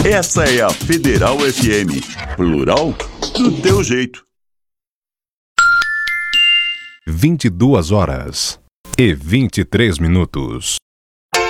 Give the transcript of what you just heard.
Essa é a Federal FM, plural do teu jeito. 22h23.